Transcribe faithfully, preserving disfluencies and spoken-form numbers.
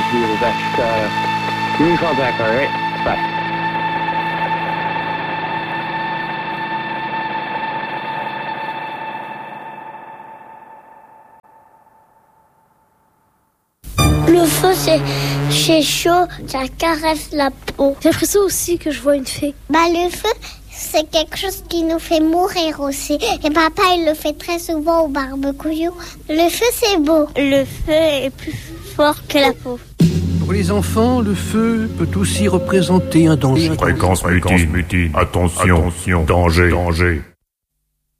do the best. Uh, you're in contact, all right? Bye. Le feu, c'est, c'est chaud, ça caresse la peau. J'ai l'impression aussi que je vois une fée. Bah, le feu, c'est quelque chose qui nous fait mourir aussi. Et papa, il le fait très souvent au barbecue. Le feu, c'est beau. Le feu est plus fort que la peau. Pour les enfants, le feu peut aussi représenter un danger. Fréquence mutine. Attention, attention, danger, danger.